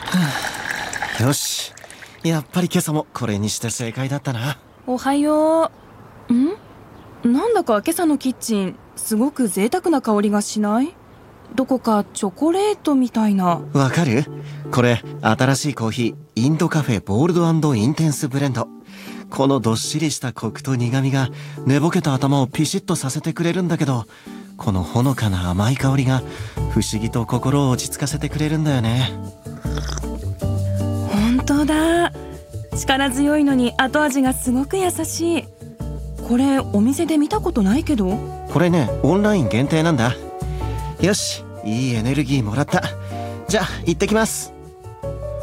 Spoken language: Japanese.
よし、やっぱり今朝もこれにして正解だったな。 おはよう。なんだか今朝のキッチンすごく贅沢な香りがしない？どこかチョコレートみたいな。 わかる？これ新しいコーヒー、インドカフェボールド&インテンスブレンド。このどっしりしたコクと苦みが寝ぼけた頭をピシッとさせてくれるんだけど、このほのかな甘い香りが不思議と心を落ち着かせてくれるんだよね。 本当だ。力強いのに後味がすごく優しい。これお店で見たことないけど。 これね、オンライン限定なんだ。よし、いいエネルギーもらった。じゃあ行ってきます。